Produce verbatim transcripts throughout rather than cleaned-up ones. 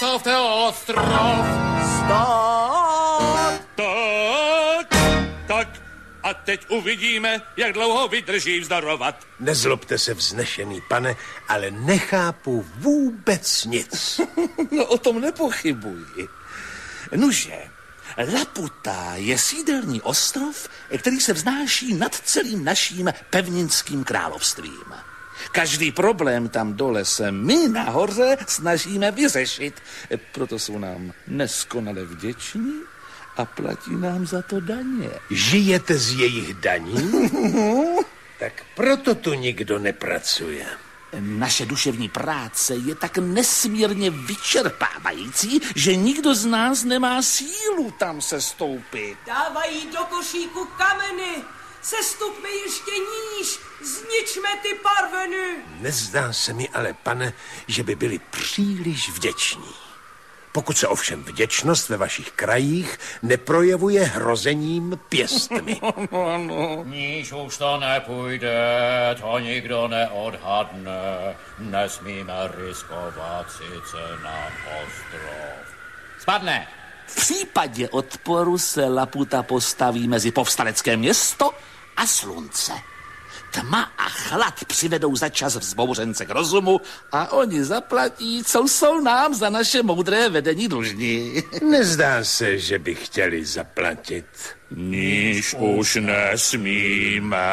postavte ostrov. Stop! Tak, tak. A teď uvidíme, jak dlouho vydrží vzdorovat. Nezlobte se, vznešený pane, ale nechápu vůbec nic. No o tom nepochybuji. Nuže, Laputa je sídelní ostrov, který se vznáší nad celým naším pevninským královstvím. Každý problém tam dole se my nahoře snažíme vyřešit. Proto jsou nám neskonale vděční a platí nám za to daně. Žijete z jejich daní? Tak proto tu nikdo nepracuje. Naše duševní práce je tak nesmírně vyčerpávající, že nikdo z nás nemá sílu tam se stoupit. Dávají do košíku kameny. Sestupme ještě níž. Zničme ty parveny. Nezdá se mi ale, pane, že by byli příliš vděční. Pokud se ovšem vděčnost ve vašich krajích neprojevuje hrozením pěstmi. Níž už to nepůjde, to nikdo neodhadne. Nesmíme riskovat sice na ostrov. Spadne! V případě odporu se Laputa postaví mezi povstalecké město a slunce. Tma a chlad přivedou začas vzbouřence k rozumu a oni zaplatí, co jsou nám za naše moudré vedení dlužní. Nezdá se, že by chtěli zaplatit. Níž už nesmíme.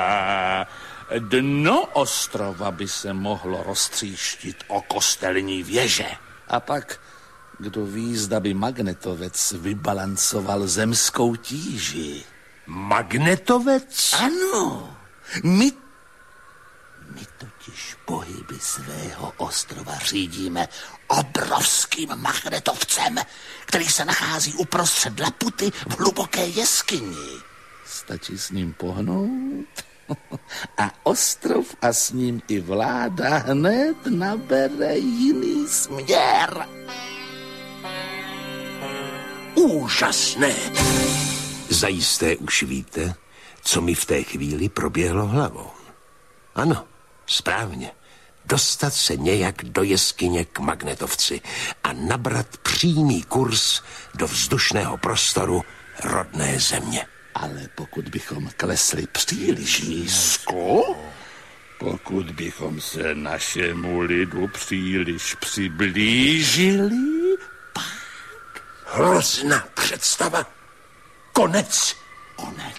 Dno ostrova by se mohlo roztříštit o kostelní věže. A pak, kdo ví, zda by magnetovec vybalancoval zemskou tíži. Magnetovec? Ano. My, my totiž pohyby svého ostrova řídíme obrovským magnetovcem, který se nachází uprostřed Laputy v hluboké jeskyni. Stačí s ním pohnout a ostrov a s ním i vláda hned nabere jiný směr. Úžasné! Zajisté už víte, co mi v té chvíli proběhlo hlavou. Ano, správně. Dostat se nějak do jeskyně k magnetovci a nabrat přímý kurz do vzdušného prostoru rodné země. Ale pokud bychom klesli příliš nízko, pokud bychom se našemu lidu příliš přiblížili, pak... Hrozná představa. Konec. Konec.